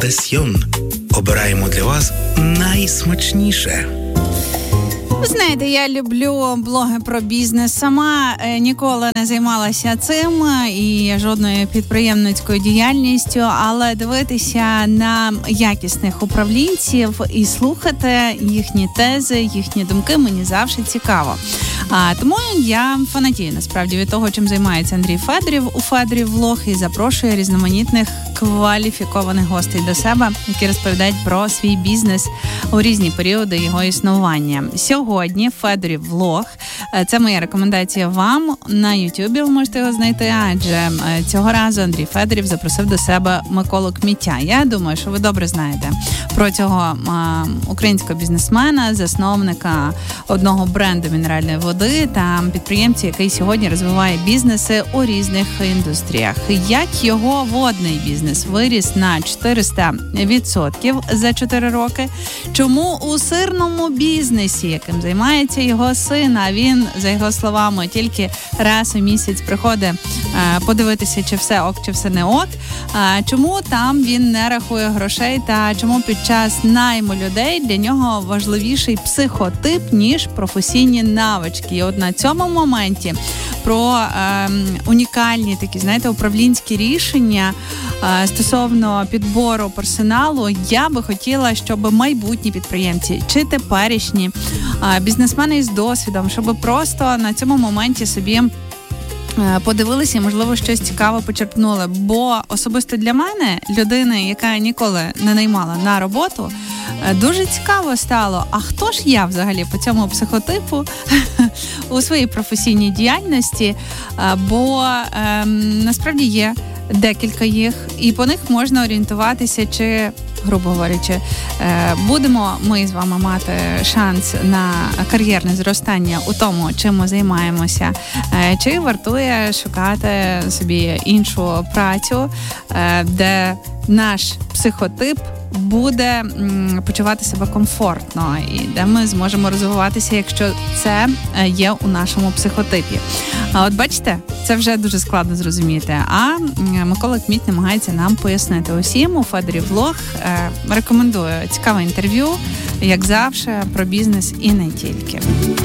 Десьйон. Обираємо для вас найсмачніше. Ви знаєте, я люблю блоги про бізнес. Сама ніколи не займалася цим і жодною підприємницькою діяльністю, але дивитися на якісних управлінців і слухати їхні тези, їхні думки мені завжди цікаво. Тому я фанатію, насправді, від того, чим займається Андрій Федорів у Федорів Влог і запрошує різноманітних кваліфікованих гостей до себе, які розповідають про свій бізнес у різні періоди його існування. Сьогодні Федорів Влог – це моя рекомендація вам. На Ютубі ви можете його знайти, адже цього разу Андрій Федорів запросив до себе Миколу Кмітя. Я думаю, що ви добре знаєте про цього українського бізнесмена, засновника одного бренду мінеральної води та підприємця, який сьогодні розвиває бізнеси у різних індустріях. Як його водний бізнес виріс на 400% за 4 роки? Чому у сирному бізнесі, яким займається його син, а він, за його словами, тільки раз у місяць приходить подивитися, чи все ок, чи все не ок, чому там він не рахує грошей та чому під час найму людей для нього важливіший психотип, ніж професійні навички. І от на цьому моменті про унікальні такі, знаєте, управлінські рішення стосовно підбору персоналу я би хотіла, щоб майбутні підприємці чи теперішні бізнесмени з досвідом, щоб просто на цьому моменті собі подивилися і, можливо, щось цікаве почерпнули. Бо особисто для мене, людини, яка ніколи не наймала на роботу, дуже цікаво стало, а хто ж я взагалі по цьому психотипу у своїй професійній діяльності, бо насправді є декілька їх, і по них можна орієнтуватися, чи, грубо говорячи, будемо ми з вами мати шанс на кар'єрне зростання у тому, чим ми займаємося, чи вартує шукати собі іншу працю, де наш психотип буде почувати себе комфортно і де ми зможемо розвиватися, якщо це є у нашому психотипі. А от бачите, це вже дуже складно зрозуміти. А Микола Кміт намагається нам пояснити усім у Федорів Влог. Рекомендую цікаве інтерв'ю, як завжди, про бізнес і не тільки.